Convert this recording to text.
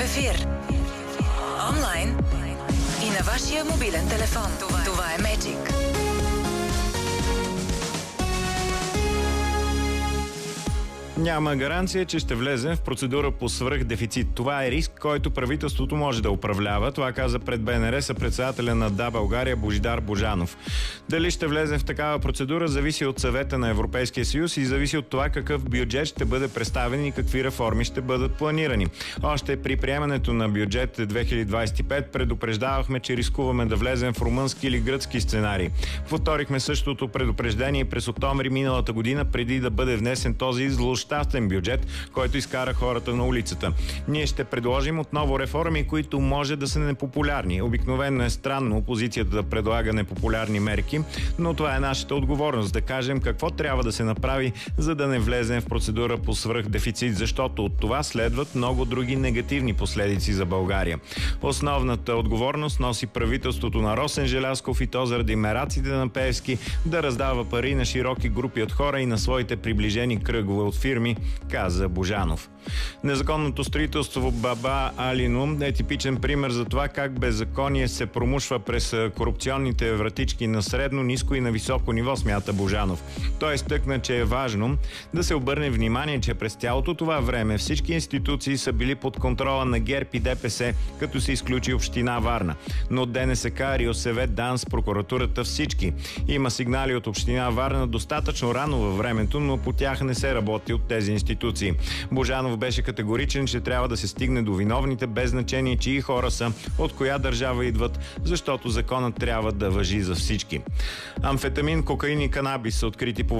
ефир. Онлайн и на вашия мобилен телефон. Това е Magic. Няма гаранция, че ще влезем в процедура по свръхдефицит. Това е риск, който правителството може да управлява. Това каза пред БНР съпредседателя на Да, България Божидар Божанов. Дали ще влезем в такава процедура зависи от съвета на Европейския съюз и зависи от това какъв бюджет ще бъде представен и какви реформи ще бъдат планирани. Още при приемането на бюджет 2025 предупреждавахме, че рискуваме да влезем в румънски или гръцки сценарий. Повторихме същото предупреждение през октомври миналата година, преди да бъде внесен този злощастен бюджет, който изкара хората на улицата. Ние ще предложим отново реформи, които може да са непопулярни. Обикновено е странно опозицията да предлага непопулярни мерки, но това е нашата отговорност да кажем какво трябва да се направи, за да не влезем в процедура по свръхдефицит, защото от това следват много други негативни последици за България. Основната отговорност носи правителството на Росен Желязков и то заради мераците на Пеевски да раздава пари на широки групи от хора и на своите приближени кръгове от фирми, каза Божанов. Незаконното строителство Баба Алино е типичен пример за това как беззаконие се промушва през корупционните вратички на средно, ниско и на високо ниво, смята Божанов. Той изтъкна, че е важно да се обърне внимание, че през цялото това време всички институции са били под контрола на ГЕРБ и ДПС, като се изключи община Варна. Но ДНСК, РИОСВ, ДАНС, прокуратурата, всички. Има сигнали от община Варна достатъчно рано във времето, но по тях не се работи от тези институции. Божанов беше категоричен, че трябва да се стигне до виновните, без значение чии хора са, от коя държава идват, защото законът трябва да важи за всички. Амфетамин, кокаин и канабис са открити по